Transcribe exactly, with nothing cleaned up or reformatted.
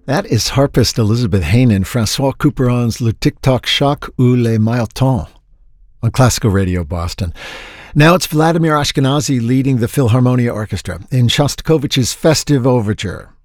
That is harpist Elizabeth Heynen, Francois Couperin's Le Tic-Tac Choc ou Les Mailletons on Classical Radio Boston. Now it's Vladimir Ashkenazy leading the Philharmonia Orchestra in Shostakovich's Festive Overture.